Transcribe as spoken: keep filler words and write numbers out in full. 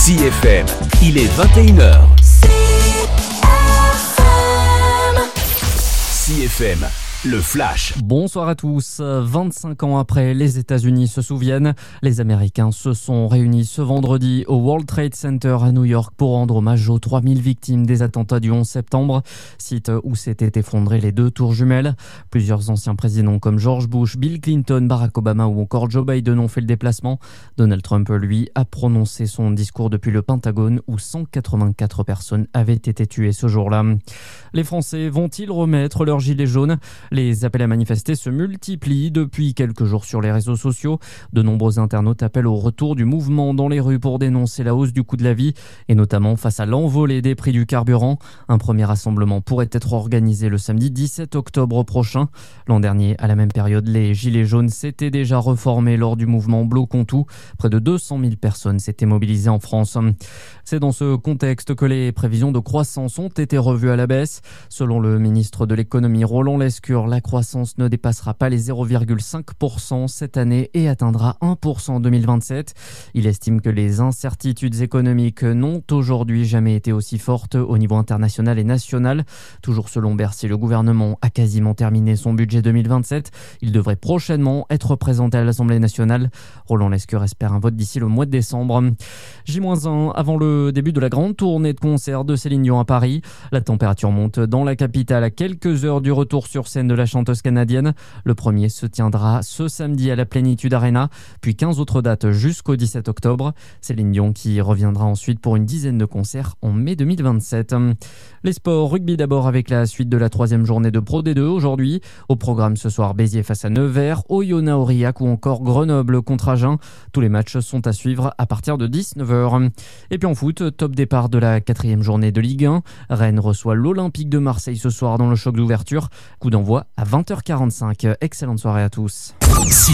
C F M, il est vingt et une heures. C F M, le flash. Bonsoir à tous. vingt-cinq ans après, les États-Unis se souviennent. Les Américains se sont réunis ce vendredi au World Trade Center à New York pour rendre hommage aux trois mille victimes des attentats du onze septembre, site où s'étaient effondrées les deux tours jumelles. Plusieurs anciens présidents comme George Bush, Bill Clinton, Barack Obama ou encore Joe Biden ont fait le déplacement. Donald Trump, lui, a prononcé son discours depuis le Pentagone où cent quatre-vingt-quatre personnes avaient été tuées ce jour-là. Les Français vont-ils remettre leur gilet jaune ? Les appels à manifester se multiplient depuis quelques jours sur les réseaux sociaux. De nombreux internautes appellent au retour du mouvement dans les rues pour dénoncer la hausse du coût de la vie et notamment face à l'envolée des prix du carburant. Un premier rassemblement pourrait être organisé le samedi dix-sept octobre prochain. L'an dernier, à la même période, les Gilets jaunes s'étaient déjà reformés lors du mouvement Bloquons tout. Près de deux cent mille personnes s'étaient mobilisées en France. C'est dans ce contexte que les prévisions de croissance ont été revues à la baisse. Selon le ministre de l'économie Roland Lescure, la croissance ne dépassera pas les zéro virgule cinq pour cent cette année et atteindra un pour cent en deux mille vingt-sept. Il estime que les incertitudes économiques n'ont aujourd'hui jamais été aussi fortes au niveau international et national. Toujours selon Bercy, le gouvernement a quasiment terminé son budget deux mille vingt-sept. Il devrait prochainement être présenté à l'Assemblée nationale. Roland Lescure espère un vote d'ici le mois de décembre. J un avant le début de la grande tournée de concerts de Céline Dion à Paris. La température monte dans la capitale à quelques heures du retour sur scène de la chanteuse canadienne. Le premier se tiendra ce samedi à la Plénitude Arena, puis quinze autres dates jusqu'au dix-sept octobre. Céline Dion qui reviendra ensuite pour une dizaine de concerts en mai deux mille vingt-sept. Les sports, rugby d'abord avec la suite de la troisième journée de Pro D deux aujourd'hui. Au programme ce soir, Béziers face à Nevers, Oyonnax Aurillac ou encore Grenoble contre Agen. Tous les matchs sont à suivre à partir de dix-neuf heures. Et puis en foot, top départ de la quatrième journée de Ligue un. Rennes reçoit l'Olympique de Marseille ce soir dans le choc d'ouverture. Coup d'envoi à vingt heures quarante-cinq. Excellente soirée à tous.